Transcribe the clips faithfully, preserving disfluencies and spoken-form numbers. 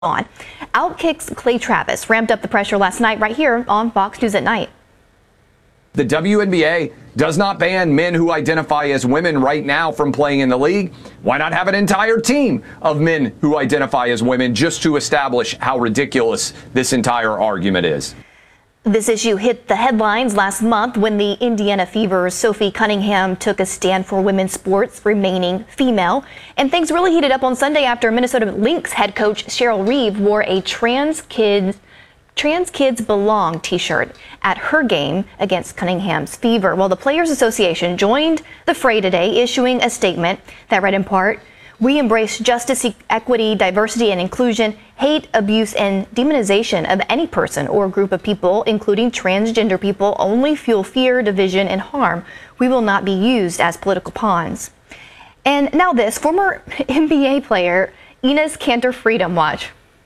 on. Outkick's Clay Travis ramped up the pressure last night right here on Fox News at Night. The W N B A does not ban men who identify as women right now from playing in the league. Why not have an entire team of men who identify as women just to establish how ridiculous this entire argument is? This issue hit the headlines last month when the Indiana Fever's Sophie Cunningham took a stand for women's sports remaining female. And things really heated up on Sunday after Minnesota Lynx head coach Cheryl Reeve wore a trans kids Trans Kids Belong t-shirt at her game against Cunningham's Fever. Well, the Players Association joined the fray today, issuing a statement that read in part, "We embrace justice, equity, diversity, and inclusion. Hate, abuse, and demonization of any person or group of people, including transgender people, only fuel fear, division, and harm. We will not be used as political pawns." And now this, former N B A player Enes Kanter Freedom. Watch.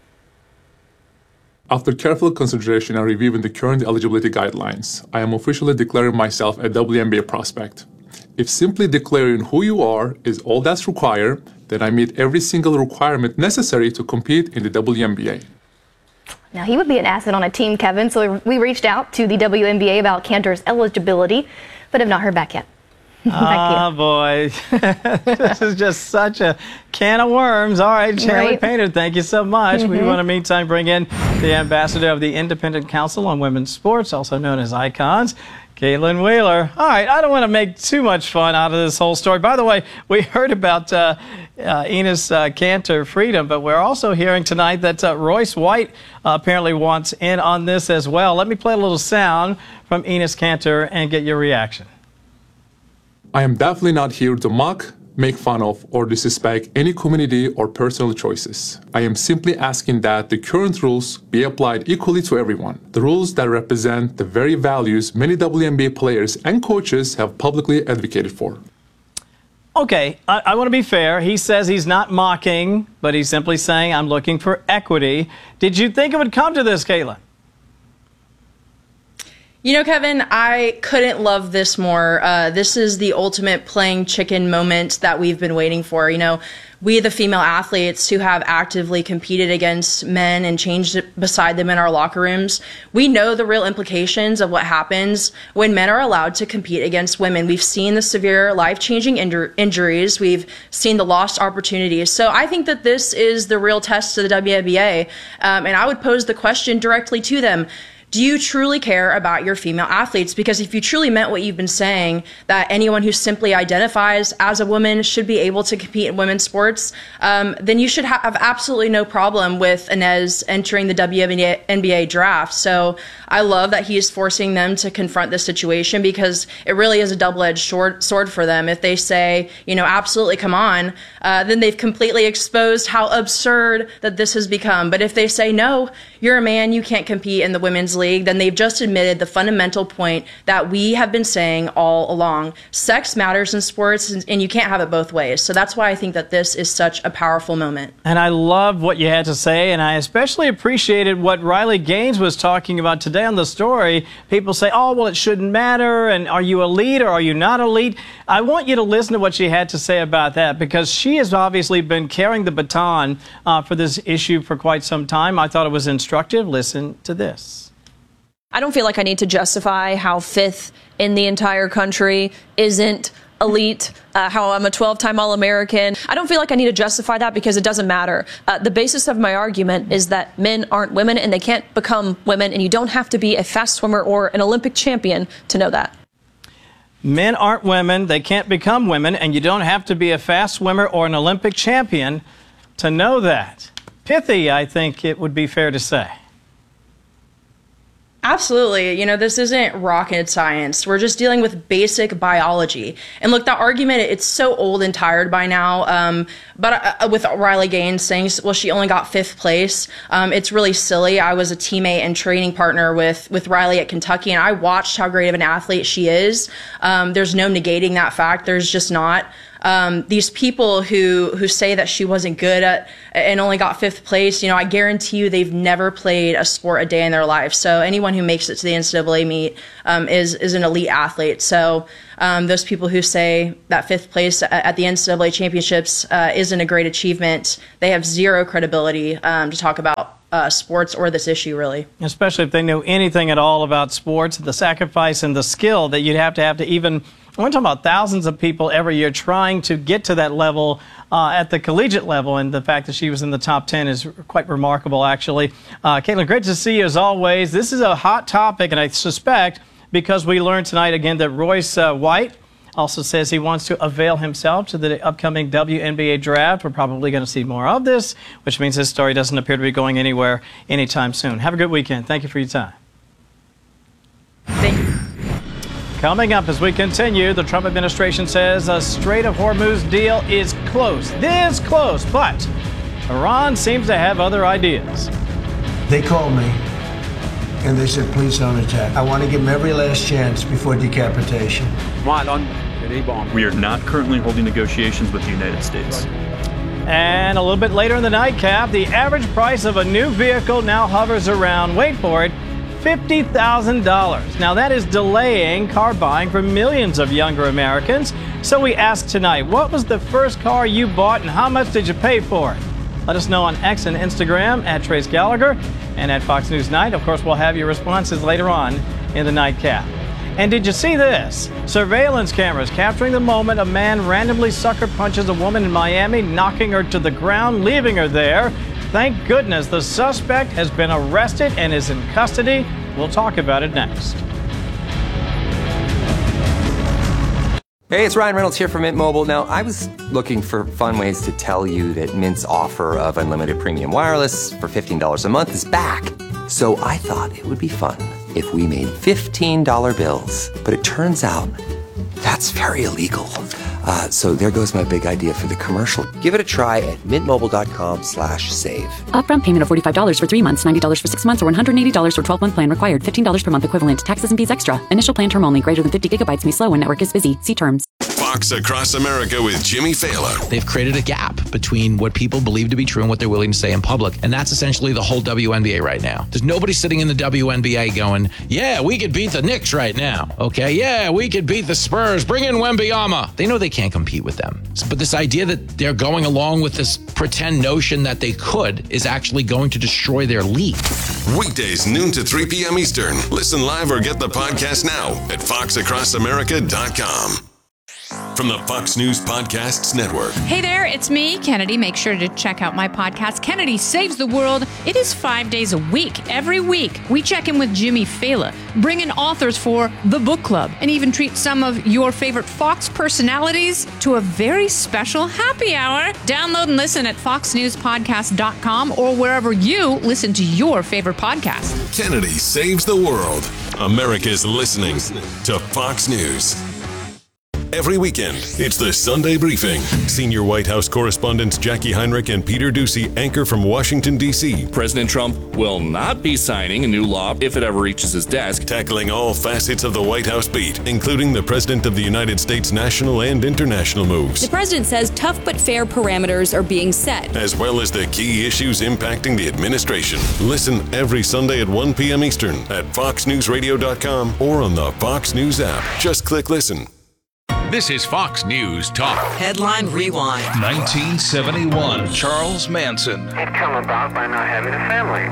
After careful consideration and reviewing the current eligibility guidelines, I am officially declaring myself a W N B A prospect. If simply declaring who you are is all that's required, then I meet every single requirement necessary to compete in the W N B A. Now, he would be an asset on a team, Kevin, so we reached out to the W N B A about Kanter's eligibility, but have not heard back yet. Oh, boy. This is just such a can of worms. All right, Shirley Right? Painter, thank you so much. Mm-hmm. We want to, meantime, bring in the ambassador of the Independent Council on Women's Sports, also known as ICONS, Caitlin Wheeler. All right, I don't want to make too much fun out of this whole story. By the way, we heard about uh, uh, Enes uh, Kanter Freedom, but we're also hearing tonight that uh, Royce White uh, apparently wants in on this as well. Let me play a little sound from Enes Kanter and get your reaction. I am definitely not here to mock, make fun of, or disrespect any community or personal choices. I am simply asking that the current rules be applied equally to everyone. The rules that represent the very values many W N B A players and coaches have publicly advocated for. Okay, I, I want to be fair. He says he's not mocking, but he's simply saying, I'm looking for equity. Did you think it would come to this, Caitlin? You know, Kevin, I couldn't love this more. Uh, this is the ultimate playing chicken moment that we've been waiting for. You know, we, the female athletes who have actively competed against men and changed beside them in our locker rooms, we know the real implications of what happens when men are allowed to compete against women. We've seen the severe life-changing injur- injuries. We've seen the lost opportunities. So I think that this is the real test to the W N B A. Um, and I would pose the question directly to them. Do you truly care about your female athletes? Because if you truly meant what you've been saying, that anyone who simply identifies as a woman should be able to compete in women's sports, um, then you should ha- have absolutely no problem with Enes entering the W N B A draft. So I love that he is forcing them to confront this situation, because it really is a double-edged sword, sword for them. If they say, you know, absolutely, come on, uh, then they've completely exposed how absurd that this has become. But if they say, no, you're a man, you can't compete in the women's league, then they've just admitted the fundamental point that we have been saying all along. Sex matters in sports, and, and you can't have it both ways. So that's why I think that this is such a powerful moment. And I love what you had to say, and I especially appreciated what Riley Gaines was talking about today on the story. People say, oh, well, it shouldn't matter, and are you elite or are you not elite? I want you to listen to what she had to say about that, because she has obviously been carrying the baton uh, for this issue for quite some time. I thought it was instructive. Listen to this. I don't feel like I need to justify how fifth in the entire country isn't elite, uh, how I'm a twelve-time All-American. I don't feel like I need to justify that, because it doesn't matter. Uh, the basis of my argument is that men aren't women, and they can't become women, and you don't have to be a fast swimmer or an Olympic champion to know that. Men aren't women, they can't become women, and you don't have to be a fast swimmer or an Olympic champion to know that. Pithy, I think it would be fair to say. Absolutely. You know, this isn't rocket science. We're just dealing with basic biology. And look, that argument, it's so old and tired by now. Um, but uh, with Riley Gaines saying, well, she only got fifth place, um, it's really silly. I was a teammate and training partner with, with Riley at Kentucky, and I watched how great of an athlete she is. Um, there's no negating that fact. There's just not. Um, these people who who say that she wasn't good at and only got fifth place, you know, I guarantee you they've never played a sport a day in their life. So anyone who makes it to the N C double A meet um, is is an elite athlete. So um, those people who say that fifth place at the N C double A championships uh, isn't a great achievement, they have zero credibility um, to talk about Uh, sports or this issue, really. Especially if they knew anything at all about sports, the sacrifice and the skill that you'd have to have to even, we're talking about thousands of people every year trying to get to that level uh, at the collegiate level, and the fact that she was in the top ten is quite remarkable, actually. Uh, Caitlin, great to see you as always. This is a hot topic, and I suspect because we learned tonight again that Royce uh, White also says he wants to avail himself to the upcoming W N B A draft. We're probably going to see more of this, which means this story doesn't appear to be going anywhere anytime soon. Have a good weekend. Thank you for your time. Thank you. Coming up as we continue, the Trump administration says a Strait of Hormuz deal is close. This close, but Iran seems to have other ideas. They called me and they said, please don't attack. I want to give them every last chance before decapitation. We are not currently holding negotiations with the United States. And a little bit later in the nightcap, the average price of a new vehicle now hovers around, wait for it, fifty thousand dollars. Now that is delaying car buying for millions of younger Americans. So we asked tonight, what was the first car you bought and how much did you pay for it? Let us know on X and Instagram at Trace Gallagher and at Fox News Night. Of course, we'll have your responses later on in the nightcap. And did you see this? Surveillance cameras capturing the moment a man randomly sucker punches a woman in Miami, knocking her to the ground, leaving her there. Thank goodness the suspect has been arrested and is in custody. We'll talk about it next. Hey, it's Ryan Reynolds here from Mint Mobile. Now, I was looking for fun ways to tell you that Mint's offer of unlimited premium wireless for fifteen dollars a month is back. So I thought it would be fun if we made fifteen dollar bills. But it turns out that's very illegal. Uh, so there goes my big idea for the commercial. Give it a try at mintmobile.com slash save. Upfront payment of forty-five dollars for three months, ninety dollars for six months, or one hundred eighty dollars for twelve-month plan required. fifteen dollars per month equivalent. Taxes and fees extra. Initial plan term only. Greater than fifty gigabytes may slow when network is busy. See terms. Fox Across America with Jimmy Fallon. They've created a gap between what people believe to be true and what they're willing to say in public. And that's essentially the whole W N B A right now. There's nobody sitting in the W N B A going, yeah, we could beat the Knicks right now. Okay, yeah, we could beat the Spurs. Bring in Wembanyama. They know they can't compete with them. But this idea that they're going along with this pretend notion that they could is actually going to destroy their league. Weekdays, noon to three p.m. Eastern. Listen live or get the podcast now at fox across america dot com. From the Fox News Podcasts Network. Hey there, it's me, Kennedy. Make sure to check out my podcast, Kennedy Saves the World. It is five days a week. Every week, we check in with Jimmy Fallon, bring in authors for the book club, and even treat some of your favorite Fox personalities to a very special happy hour. Download and listen at fox news podcast dot com or wherever you listen to your favorite podcast. Kennedy Saves the World. America's listening to Fox News. Every weekend, it's the Sunday Briefing. Senior White House correspondents Jackie Heinrich and Peter Doocy anchor from Washington, D C President Trump will not be signing a new law if it ever reaches his desk. Tackling all facets of the White House beat, including the President of the United States national and international moves. The president says tough but fair parameters are being set, as well as the key issues impacting the administration. Listen every Sunday at one p.m. Eastern at fox news radio dot com or on the Fox News app. Just click listen. This is Fox News Talk. Headline Rewind. nineteen seventy-one. Charles Manson. It come about by not having a family,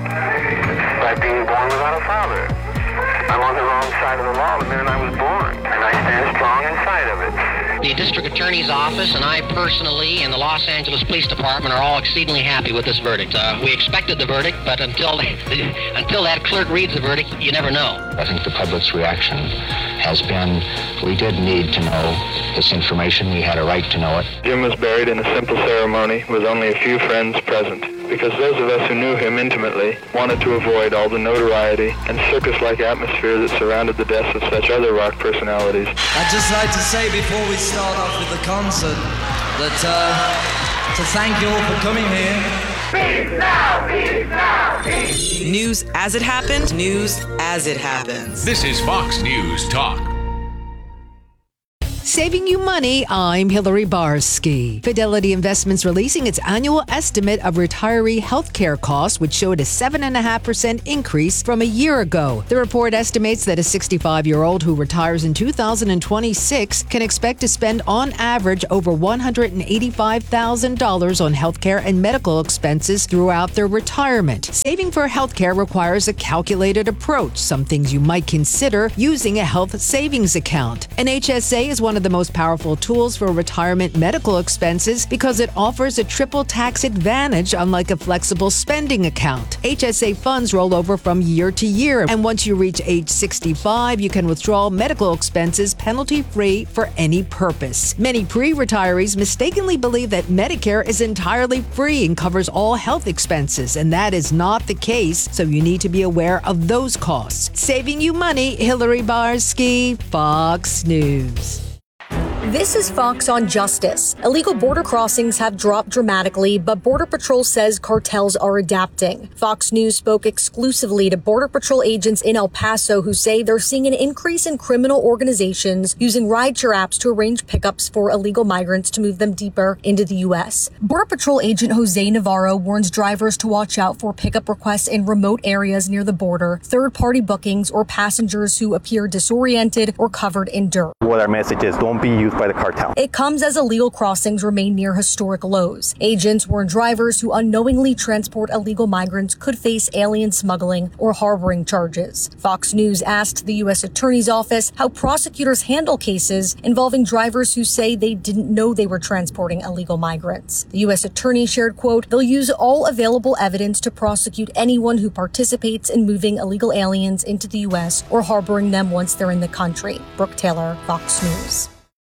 by being born without a father. I'm on the wrong side of the law the minute I was born, and I stand strong inside of it. The district attorney's office and I personally and the Los Angeles Police Department are all exceedingly happy with this verdict. Uh, we expected the verdict, but until until that clerk reads the verdict, you never know. I think the public's reaction has been, we did need to know this information. We had a right to know it. Jim was buried in a simple ceremony with only a few friends present, because those of us who knew him intimately wanted to avoid all the notoriety and circus-like atmosphere that surrounded the deaths of such other rock personalities. I'd just like to say before we start off with the concert that, uh, to thank you all for coming here. Peace now, peace now, peace. News as it happened, news as it happens. This is Fox News Talk. Saving you money, I'm Hillary Barsky. Fidelity Investments releasing its annual estimate of retiree healthcare costs, which showed a seven point five percent increase from a year ago. The report estimates that a sixty-five-year-old who retires in two thousand twenty-six can expect to spend on average over one hundred eighty-five thousand dollars on healthcare and medical expenses throughout their retirement. Saving for healthcare requires a calculated approach, some things you might consider using a health savings account. An H S A is one of the most powerful tools for retirement medical expenses because it offers a triple tax advantage, unlike a flexible spending account. H S A funds roll over from year to year, and once you reach age sixty-five, you can withdraw medical expenses penalty-free for any purpose. Many pre-retirees mistakenly believe that Medicare is entirely free and covers all health expenses, and that is not the case, so you need to be aware of those costs. Saving you money, Hillary Barsky, Fox News. This is Fox on Justice. Illegal border crossings have dropped dramatically, but Border Patrol says cartels are adapting. Fox News spoke exclusively to Border Patrol agents in El Paso who say they're seeing an increase in criminal organizations using rideshare apps to arrange pickups for illegal migrants to move them deeper into the U S. Border Patrol agent Jose Navarro warns drivers to watch out for pickup requests in remote areas near the border, third-party bookings, or passengers who appear disoriented or covered in dirt. What our message is, don't be used by the cartel. It comes as illegal crossings remain near historic lows. Agents warn drivers who unknowingly transport illegal migrants could face alien smuggling or harboring charges. Fox News asked the U S Attorney's Office how prosecutors handle cases involving drivers who say they didn't know they were transporting illegal migrants. The U S Attorney shared, quote, "They'll use all available evidence to prosecute anyone who participates in moving illegal aliens into the U S or harboring them once they're in the country." Brooke Taylor, Fox News.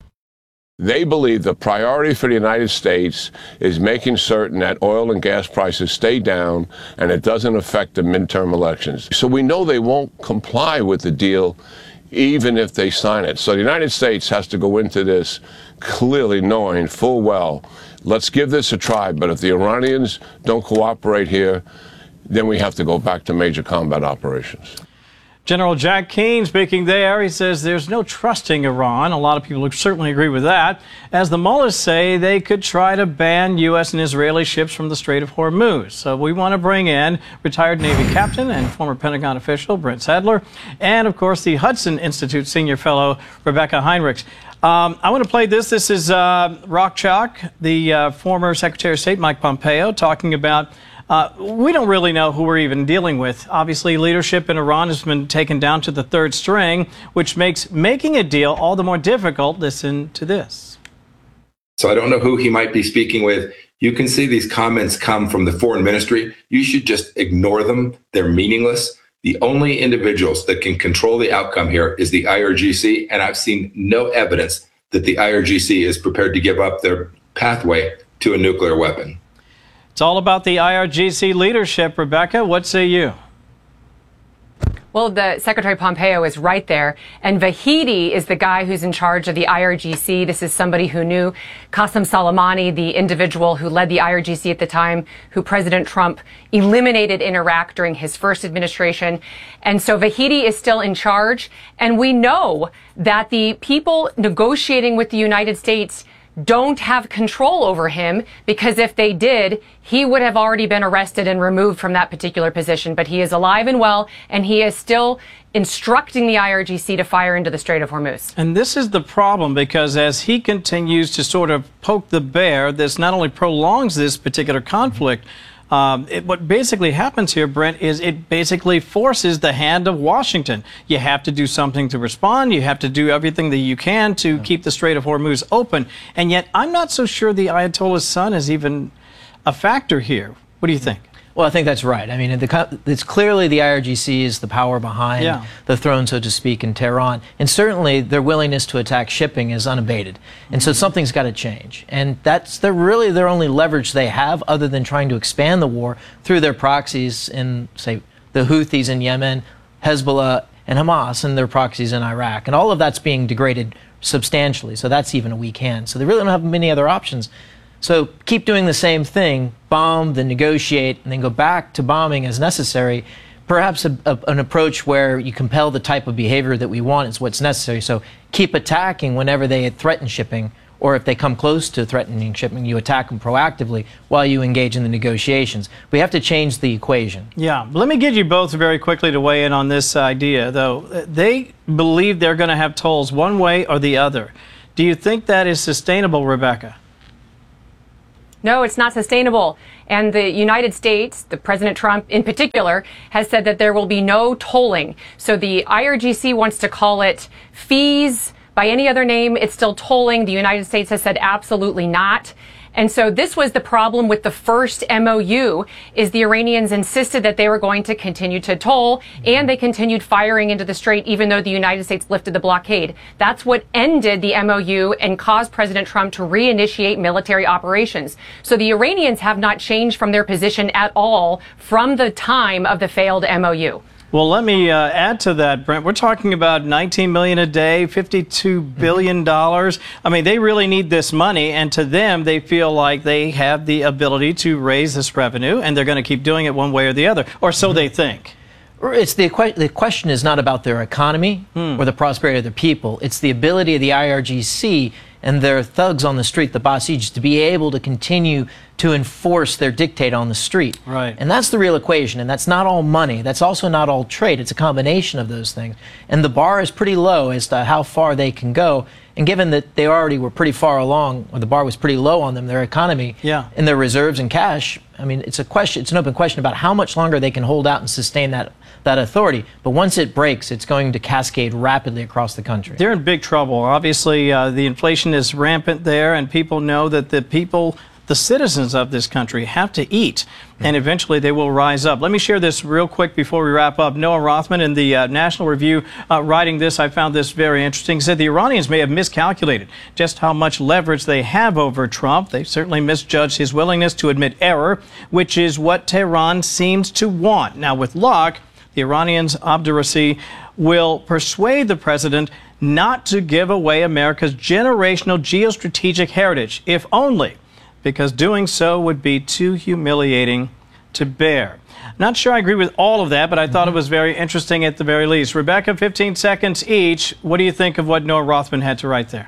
They believe the priority for the United States is making certain that oil and gas prices stay down and it doesn't affect the midterm elections. So we know they won't comply with the deal even if they sign it. So the United States has to go into this clearly knowing full well, let's give this a try, but if the Iranians don't cooperate here, then we have to go back to major combat operations. General Jack Keane speaking there. He says there's no trusting Iran. A lot of people certainly agree with that. As the mullahs say, they could try to ban U S and Israeli ships from the Strait of Hormuz. So we want to bring in retired Navy captain and former Pentagon official Brent Sadler, and of course the Hudson Institute senior fellow Rebecca Heinrichs. Um, I want to play this. This is uh, Rock Chalk, the uh, former Secretary of State Mike Pompeo, talking about Uh, we don't really know who we're even dealing with. Obviously, leadership in Iran has been taken down to the third string, which makes making a deal all the more difficult. Listen to this. So I don't know who he might be speaking with. You can see these comments come from the foreign ministry. You should just ignore them. They're meaningless. The only individuals that can control the outcome here is the I R G C, and I've seen no evidence that the I R G C is prepared to give up their pathway to a nuclear weapon. It's all about the I R G C leadership. Rebecca, what say you? Well, the Secretary Pompeo is right there, and Vahidi is the guy who's in charge of the I R G C. This is somebody who knew Qasem Soleimani, the individual who led the I R G C at the time, who President Trump eliminated in Iraq during his first administration. And so Vahidi is still in charge, and we know that the people negotiating with the United States don't have control over him, because if they did, he would have already been arrested and removed from that particular position. But he is alive and well, and he is still instructing the I R G C to fire into the Strait of Hormuz. And this is the problem, because as he continues to sort of poke the bear, this not only prolongs this particular conflict, Um, it, what basically happens here, Brent, is it basically forces the hand of Washington. You have to do something to respond. You have to do everything that you can to keep the Strait of Hormuz open. And yet, I'm not so sure the Ayatollah's son is even a factor here. What do you think? Well, I think that's right. I mean, the, it's clearly the I R G C is the power behind yeah. the throne, so to speak, in Tehran. And certainly their willingness to attack shipping is unabated. And mm-hmm. so something's got to change. And that's they're really their only leverage they have, other than trying to expand the war through their proxies in, say, the Houthis in Yemen, Hezbollah, and Hamas, and their proxies in Iraq. And all of that's being degraded substantially. So that's even a weak hand. So they really don't have many other options. So keep doing the same thing, bomb, then negotiate, and then go back to bombing as necessary. perhaps a, a, an approach where you compel the type of behavior that we want is what's necessary. So keep attacking whenever they threaten shipping, or if they come close to threatening shipping, you attack them proactively while you engage in the negotiations. We have to change the equation. Yeah. Let me get you both very quickly to weigh in on this idea, though. They believe they're going to have tolls one way or the other. Do you think that is sustainable, Rebecca? No, it's not sustainable. And the United States, the President Trump in particular, has said that there will be no tolling. So the I R G C wants to call it fees. By any other name, it's still tolling. The United States has said absolutely not. And so this was the problem with the first M O U, is the Iranians insisted that they were going to continue to toll, and they continued firing into the strait even though the United States lifted the blockade. That's what ended the M O U and caused President Trump to reinitiate military operations. So the Iranians have not changed from their position at all from the time of the failed M O U. Well, let me uh, add to that, Brent. We're talking about nineteen million dollars a day, fifty-two billion dollars. I mean, they really need this money, and to them, they feel like they have the ability to raise this revenue, and they're going to keep doing it one way or the other, or so they think. It's the, the question is not about their economy hmm. or the prosperity of their people. It's the ability of the I R G C and their thugs on the street, the Basij, to be able to continue to enforce their dictate on the street. Right. And that's the real equation, and that's not all money. That's also not all trade. It's a combination of those things. And the bar is pretty low as to how far they can go. And given that they already were pretty far along, or the bar was pretty low on them, their economy yeah. and their reserves and cash, I mean, it's a question. It's an open question about how much longer they can hold out and sustain that that authority. But once it breaks, it's going to cascade rapidly across the country. They're in big trouble. Obviously, uh, the inflation is rampant there, and people know that the people, the citizens of this country, have to eat, and eventually they will rise up. Let me share this real quick before we wrap up. Noah Rothman in the uh, National Review uh, writing this, I found this very interesting, said the Iranians may have miscalculated just how much leverage they have over Trump. They certainly misjudged his willingness to admit error, which is what Tehran seems to want. Now, with luck, the Iranians' obduracy will persuade the president not to give away America's generational geostrategic heritage, if only because doing so would be too humiliating to bear. Not sure I agree with all of that, but I thought it was very interesting at the very least. Rebecca, fifteen seconds each. What do you think of what Noah Rothman had to write there?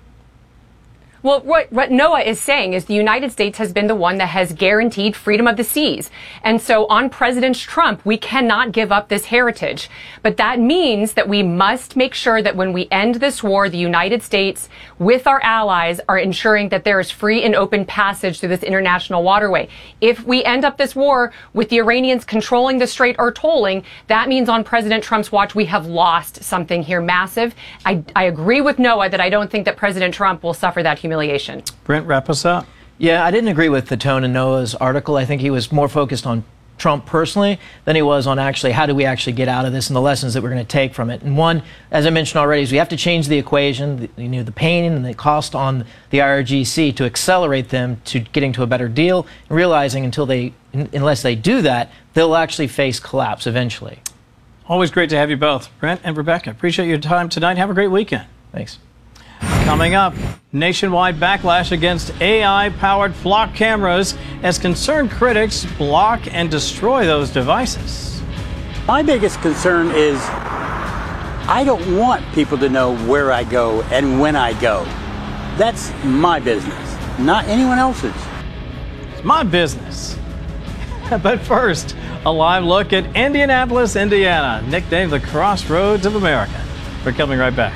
Well, what, what Noah is saying is the United States has been the one that has guaranteed freedom of the seas. And so on President Trump, we cannot give up this heritage. But that means that we must make sure that when we end this war, the United States, with our allies, are ensuring that there is free and open passage through this international waterway. If we end up this war with the Iranians controlling the strait or tolling, that means on President Trump's watch, we have lost something here massive. I, I agree with Noah that I don't think that President Trump will suffer that humiliation. Humiliation. Brent, wrap us up. Yeah, I didn't agree with the tone in Noah's article. I think he was more focused on Trump personally than he was on actually how do we actually get out of this and the lessons that we're going to take from it. And one, as I mentioned already, is we have to change the equation, the, you know, the pain and the cost on the I R G C to accelerate them to getting to a better deal, and realizing until they, unless they do that, they'll actually face collapse eventually. Always great to have you both, Brent and Rebecca. Appreciate your time tonight. Have a great weekend. Thanks. Coming up, nationwide backlash against A I-powered flock cameras as concerned critics block and destroy those devices. My biggest concern is I don't want people to know where I go and when I go. That's my business, not anyone else's. It's my business. But first, a live look at Indianapolis, Indiana, nicknamed the Crossroads of America. We're coming right back.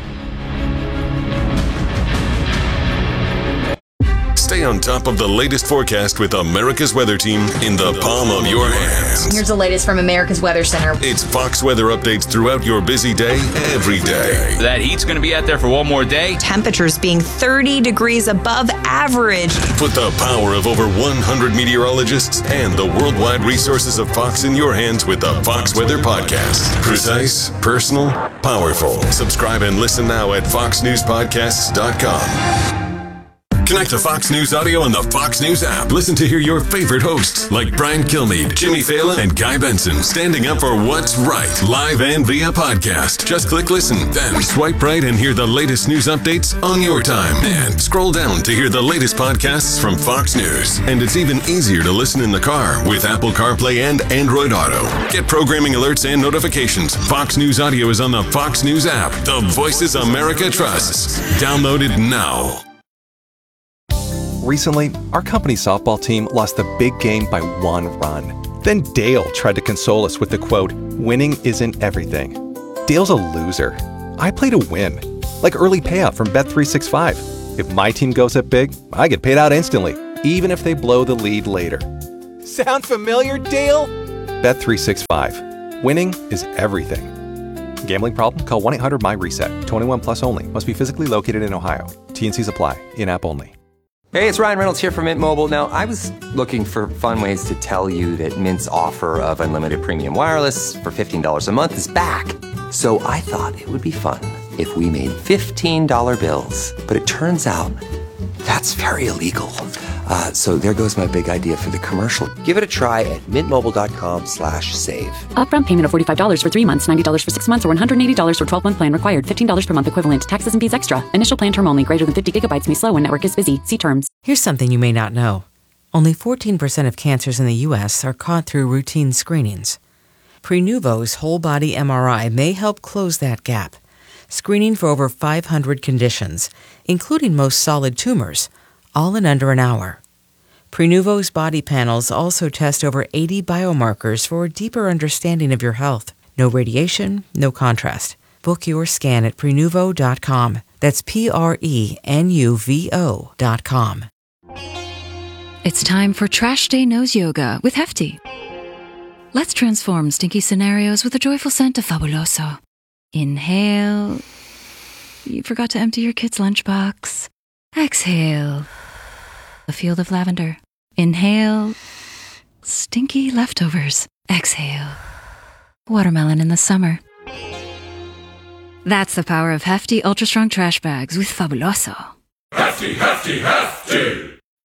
Stay on top of the latest forecast with America's Weather Team in the palm of your hands. Here's the latest from America's Weather Center. It's Fox weather updates throughout your busy day, every day. That heat's going to be out there for one more day. Temperatures being thirty degrees above average. Put the power of over one hundred meteorologists and the worldwide resources of Fox in your hands with the Fox Weather Podcast. Precise, personal, powerful. Subscribe and listen now at fox news podcasts dot com. Connect to Fox News Audio on the Fox News app. Listen to hear your favorite hosts like Brian Kilmeade, Jimmy Fallon, and Guy Benson standing up for what's right, live and via podcast. Just click listen, then swipe right and hear the latest news updates on your time. And scroll down to hear the latest podcasts from Fox News. And it's even easier to listen in the car with Apple CarPlay and Android Auto. Get programming alerts and notifications. Fox News Audio is on the Fox News app. The voices America trusts. Download it now. Recently, our company's softball team lost the big game by one run. Then Dale tried to console us with the quote, "Winning isn't everything." Dale's a loser. I play to win. Like early payout from Bet three sixty-five. If my team goes up big, I get paid out instantly, even if they blow the lead later. Sound familiar, Dale? Bet three sixty-five. Winning is everything. Gambling problem? Call one eight hundred M Y reset. twenty-one plus only. Must be physically located in Ohio. T and Cs apply. In-app only. Hey, it's Ryan Reynolds here from Mint Mobile. Now, I was looking for fun ways to tell you that Mint's offer of unlimited premium wireless for fifteen dollars a month is back. So I thought it would be fun if we made fifteen dollar bills. But it turns out that's very illegal. Uh, so there goes my big idea for the commercial. Give it a try at mintmobile.com slash save. Upfront payment of forty-five dollars for three months, ninety dollars for six months, or one hundred eighty dollars for twelve-month plan required. fifteen dollars per month equivalent. Taxes and fees extra. Initial plan term only. Greater than fifty gigabytes may slow when network is busy. See terms. Here's something you may not know. Only fourteen percent of cancers in the U S are caught through routine screenings. Prenuvo's whole body M R I may help close that gap. Screening for over five hundred conditions, including most solid tumors, all in under an hour. Prenuvo's body panels also test over eighty biomarkers for a deeper understanding of your health. No radiation, no contrast. Book your scan at Prenuvo dot com. That's P R E N U V O dot com. It's time for Trash Day Nose Yoga with Hefty. Let's transform stinky scenarios with a joyful scent of Fabuloso. Inhale. You forgot to empty your kid's lunchbox. Exhale. A field of lavender. Inhale. Stinky leftovers. Exhale. Watermelon in the summer. That's the power of Hefty Ultra Strong Trash Bags with Fabuloso. Hefty, hefty, hefty!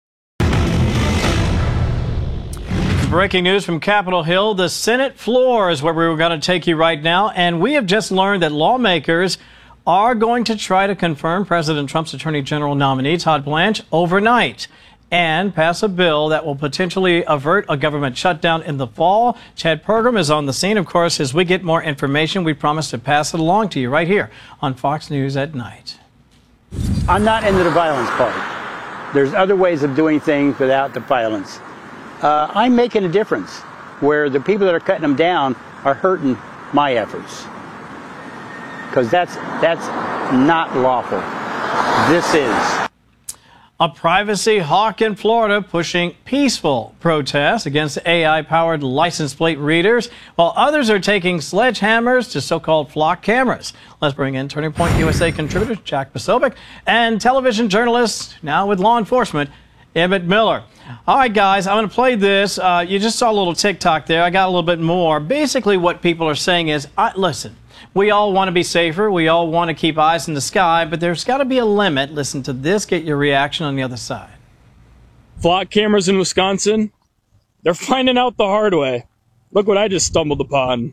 Breaking news from Capitol Hill. The Senate floor is where we were going to take you right now. And we have just learned that lawmakers are going to try to confirm President Trump's Attorney General nominee, Todd Blanche, overnight and pass a bill that will potentially avert a government shutdown in the fall. Chad Pergram is on the scene. Of course, as we get more information, we promise to pass it along to you right here on Fox News at Night. I'm not into the violence part. There's other ways of doing things without the violence. Uh, I'm making a difference where the people that are cutting them down are hurting my efforts. Because that's, that's not lawful. This is. A privacy hawk in Florida pushing peaceful protests against A I-powered license plate readers, while others are taking sledgehammers to so-called flock cameras. Let's bring in Turning Point U S A contributor Jack Posobiec and television journalist, now with law enforcement, Emmett Miller. All right, guys, I'm going to play this. Uh, you just saw a little TikTok there. I got a little bit more. Basically, what people are saying is, uh, listen, we all want to be safer. We all want to keep eyes in the sky, but there's got to be a limit. Listen to this. Get your reaction on the other side. Flock cameras in Wisconsin, they're finding out the hard way. Look what I just stumbled upon.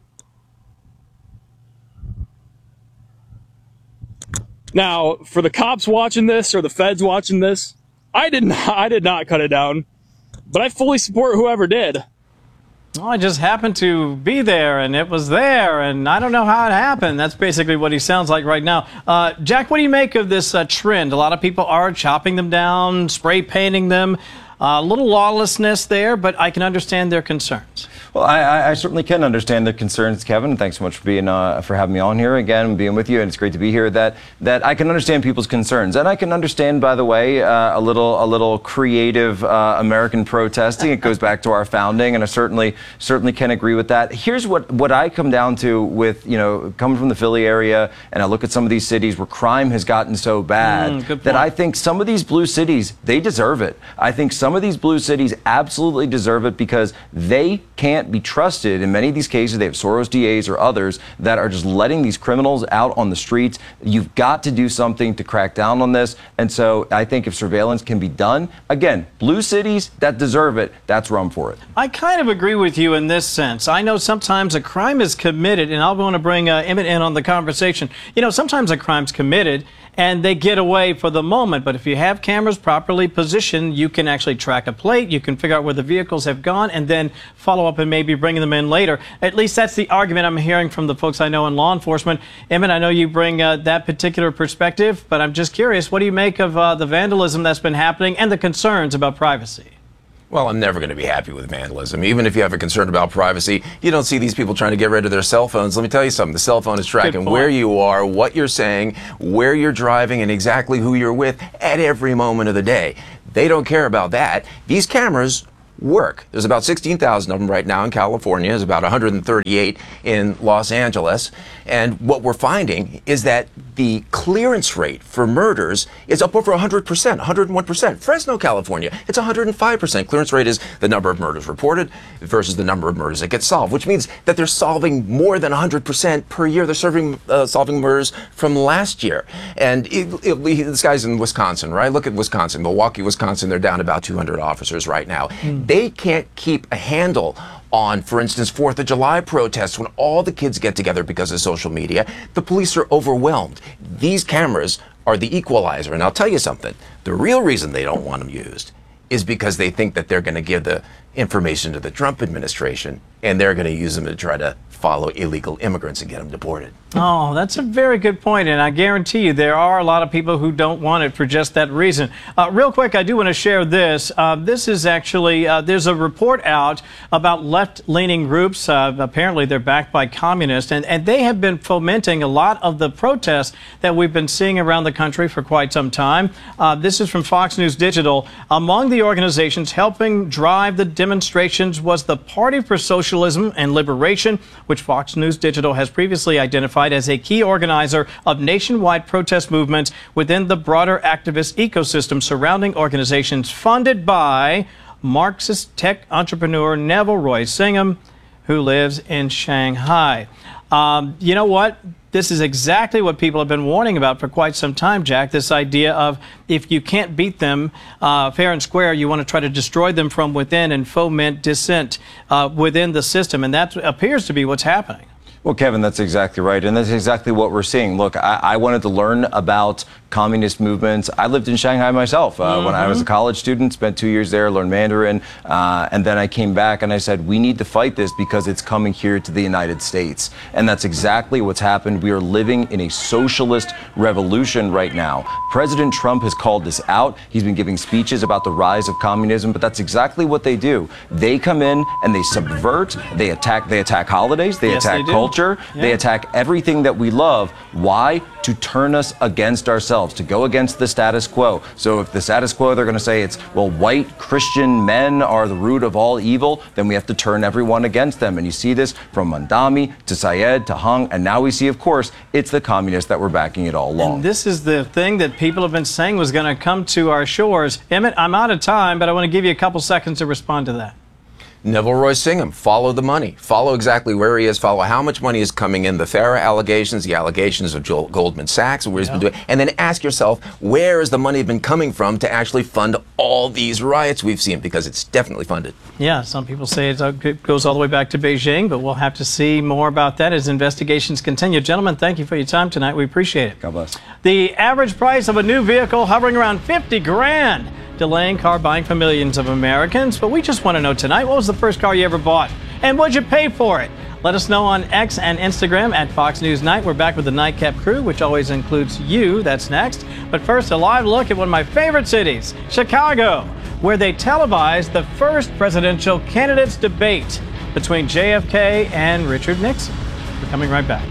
Now, for the cops watching this or the feds watching this, I did not, I did not cut it down, but I fully support whoever did. Well, I just happened to be there, and it was there, and I don't know how it happened. That's basically what he sounds like right now. Uh, Jack, what do you make of this uh, trend? A lot of people are chopping them down, spray painting them. A uh, little lawlessness there, but I can understand their concerns. Well, I, I certainly can understand the concerns, Kevin. Thanks so much for being uh, for having me on here again and being with you. And it's great to be here. That that I can understand people's concerns, and I can understand, by the way, uh, a little a little creative uh, American protesting. It goes back to our founding, and I certainly certainly can agree with that. Here's what what I come down to with you know coming from the Philly area, and I look at some of these cities where crime has gotten so bad mm, that I think some of these blue cities, they deserve it. I think some of these blue cities absolutely deserve it because they can't can't be trusted. In many of these cases, they have Soros D As or others that are just letting these criminals out on the streets. You've got to do something to crack down on this. And so I think if surveillance can be done, again, blue cities that deserve it, that's where I'm for it. I kind of agree with you in this sense. I know sometimes a crime is committed, and I'll want to bring uh, Emmett in on the conversation. You know, sometimes a crime's committed and they get away for the moment, but if you have cameras properly positioned, you can actually track a plate, you can figure out where the vehicles have gone, and then follow up and maybe bring them in later. At least that's the argument I'm hearing from the folks I know in law enforcement. Emmett, I know you bring uh, that particular perspective, but I'm just curious, what do you make of uh, the vandalism that's been happening and the concerns about privacy? Well, I'm never going to be happy with vandalism. Even if you have a concern about privacy, you don't see these people trying to get rid of their cell phones. Let me tell you something. The cell phone is tracking where you are, what you're saying, where you're driving, and exactly who you're with at every moment of the day. They don't care about that. These cameras work. There's about sixteen thousand of them right now in California. There's about one hundred thirty-eight in Los Angeles. And what we're finding is that the clearance rate for murders is up over one hundred percent, one hundred one percent. Fresno, California, it's one hundred five percent. Clearance rate is the number of murders reported versus the number of murders that get solved, which means that they're solving more than one hundred percent per year. They're serving, uh, solving murders from last year. And it, it, this guy's in Wisconsin, right? Look at Wisconsin, Milwaukee, Wisconsin. They're down about two hundred officers right now. Mm. They can't keep a handle on, for instance, fourth of July protests when all the kids get together because of social media. The police are overwhelmed. These cameras are the equalizer. And I'll tell you something, the real reason they don't want them used is because they think that they're going to give the information to the Trump administration and they're going to use them to try to follow illegal immigrants and get them deported. Oh, that's a very good point, and I guarantee you there are a lot of people who don't want it for just that reason. Uh, real quick, I do want to share this. Uh, this is actually, uh, there's a report out about left-leaning groups. Uh, apparently, they're backed by communists, and, and they have been fomenting a lot of the protests that we've been seeing around the country for quite some time. Uh, this is from Fox News Digital. Among the organizations helping drive the demonstrations was the Party for Socialism and Liberation, which Fox News Digital has previously identified as a key organizer of nationwide protest movements within the broader activist ecosystem surrounding organizations funded by Marxist tech entrepreneur Neville Roy Singham, who lives in Shanghai. Um, you know what? This is exactly what people have been warning about for quite some time, Jack, this idea of if you can't beat them uh, fair and square, you want to try to destroy them from within and foment dissent uh, within the system. And that appears to be what's happening. Well, Kevin, that's exactly right. And that's exactly what we're seeing. Look, I, I wanted to learn about communist movements. I lived in Shanghai myself uh, mm-hmm. when I was a college student, spent two years there, learned Mandarin. Uh, and then I came back and I said, we need to fight this because it's coming here to the United States. And that's exactly what's happened. We are living in a socialist revolution right now. President Trump has called this out. He's been giving speeches about the rise of communism, but that's exactly what they do. They come in and they subvert, they attack, they attack holidays, they yes, attack they culture. Yeah. They attack everything that we love. Why? To turn us against ourselves, to go against the status quo. So if the status quo, they're going to say it's, well, white Christian men are the root of all evil, then we have to turn everyone against them. And you see this from Mandami to Syed to Hung, and now we see, of course, it's the communists that were backing it all along. And this is the thing that people have been saying was going to come to our shores. Emmett, I'm out of time, but I want to give you a couple seconds to respond to that. Neville Roy Singham, follow the money. Follow exactly where he is. Follow how much money is coming in, the FARA allegations, the allegations of Joel Goldman Sachs, where he's yeah. been doing, and then ask yourself, where has the money been coming from to actually fund all these riots we've seen? Because it's definitely funded. Yeah, some people say it goes all the way back to Beijing, but we'll have to see more about that as investigations continue. Gentlemen, thank you for your time tonight. We appreciate it. God bless. The average price of a new vehicle hovering around fifty grand. Delaying car buying for millions of Americans. But we just want to know tonight, what was the first car you ever bought? And what'd you pay for it? Let us know on X and Instagram at Fox News Night. We're back with the Nightcap crew, which always includes you. That's next. But first, a live look at one of my favorite cities, Chicago, where they televised the first presidential candidates debate between J F K and Richard Nixon. We're coming right back.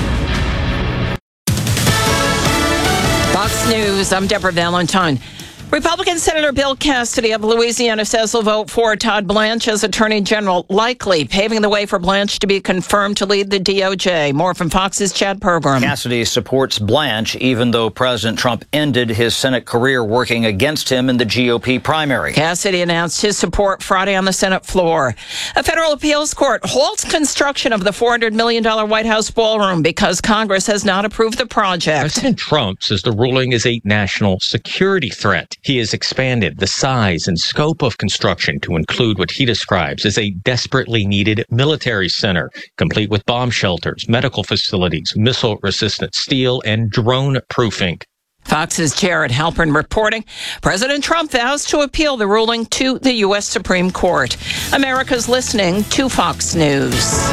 Fox News, I'm Deborah Valentine. Republican Senator Bill Cassidy of Louisiana says he'll vote for Todd Blanche as Attorney General, likely paving the way for Blanche to be confirmed to lead the D O J. More from Fox's Chad Pergram. Cassidy supports Blanche, even though President Trump ended his Senate career working against him in the G O P primary. Cassidy announced his support Friday on the Senate floor. A federal appeals court halts construction of the four hundred million dollars White House ballroom because Congress has not approved the project. President Trump says the ruling is a national security threat. He has expanded the size and scope of construction to include what he describes as a desperately needed military center, complete with bomb shelters, medical facilities, missile-resistant steel, and drone-proofing. Fox's Jared Halpern reporting. President Trump vows to appeal the ruling to the U S Supreme Court. America's listening to Fox News.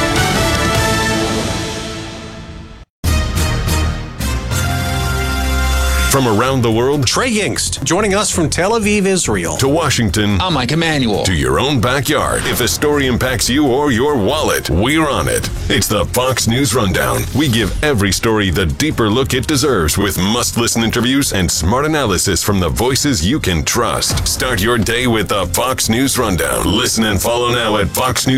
From around the world, Trey Yingst, joining us from Tel Aviv, Israel. To Washington, I'm Mike Emanuel. To your own backyard. If a story impacts you or your wallet, we're on it. It's the Fox News Rundown. We give every story the deeper look it deserves with must-listen interviews and smart analysis from the voices you can trust. Start your day with the Fox News Rundown. Listen and follow now at Fox News.